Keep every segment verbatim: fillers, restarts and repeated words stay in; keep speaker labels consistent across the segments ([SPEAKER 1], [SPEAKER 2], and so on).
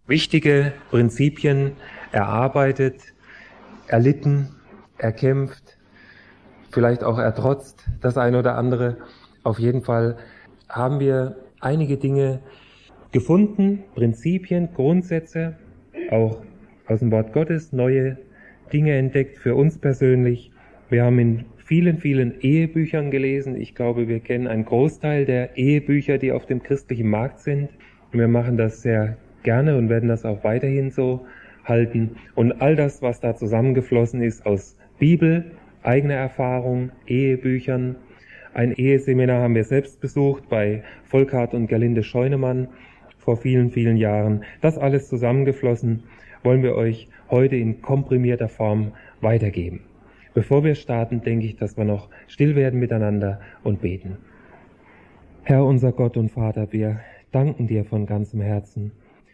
[SPEAKER 1] wichtige Prinzipien erarbeitet, erlitten, erkämpft, vielleicht auch ertrotzt, das eine oder andere. Auf jeden Fall haben wir einige Dinge gefunden, Prinzipien, Grundsätze, auch aus dem Wort Gottes, neue Dinge entdeckt für uns persönlich. Wir haben in vielen, vielen Ehebüchern gelesen. Ich glaube, wir kennen einen Großteil der Ehebücher, die auf dem christlichen Markt sind. Wir machen das sehr gerne und werden das auch weiterhin so halten. Und all das, was da zusammengeflossen ist aus Bibel, eigener Erfahrung, Ehebüchern. Ein Eheseminar haben wir selbst besucht bei Volkart und Gerlinde Scheunemann vor vielen, vielen Jahren. Das alles zusammengeflossen wollen wir euch heute in komprimierter Form weitergeben. Bevor wir starten, denke ich, dass wir noch still werden miteinander und beten. Herr, unser Gott und Vater, wir danken dir von ganzem Herzen,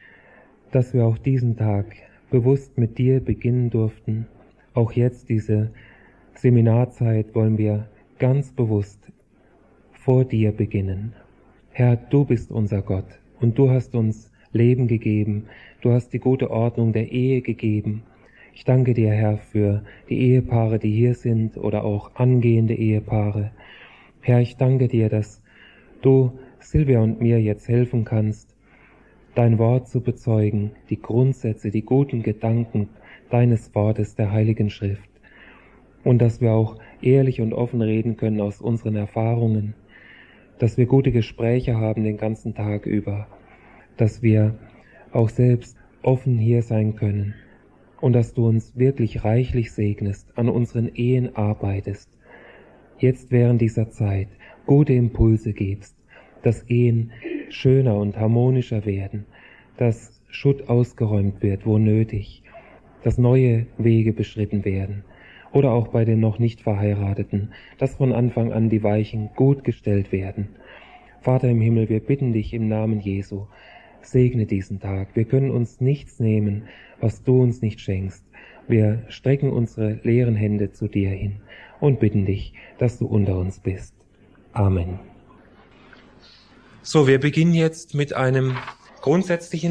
[SPEAKER 1] dass wir auch diesen Tag bewusst mit dir beginnen durften. Auch jetzt diese Seminarzeit wollen wir ganz bewusst vor dir beginnen. Herr, du bist unser Gott und du hast uns Leben gegeben. Du hast die gute Ordnung der Ehe gegeben. Ich danke dir, Herr, für die Ehepaare, die hier sind oder auch angehende Ehepaare. Herr, ich danke dir, dass du Silvia und mir jetzt helfen kannst, dein Wort zu bezeugen, die Grundsätze, die guten Gedanken deines Wortes, der Heiligen Schrift. Und dass wir auch ehrlich und offen reden können aus unseren Erfahrungen, dass wir gute Gespräche haben den ganzen Tag über, dass wir auch selbst offen hier sein können und dass du uns wirklich reichlich segnest, an unseren Ehen arbeitest, jetzt während dieser Zeit gute Impulse gibst, dass Ehen schöner und harmonischer werden, dass Schutt ausgeräumt wird, wo nötig, dass neue Wege beschritten werden oder auch bei den noch nicht Verheirateten, dass von Anfang an die Weichen gut gestellt werden. Vater im Himmel, wir bitten dich im Namen Jesu, segne diesen Tag. Wir können uns nichts nehmen, was du uns nicht schenkst. Wir strecken unsere leeren Hände zu dir hin und bitten dich, dass du unter uns bist. Amen. So, wir beginnen jetzt mit einem grundsätzlichen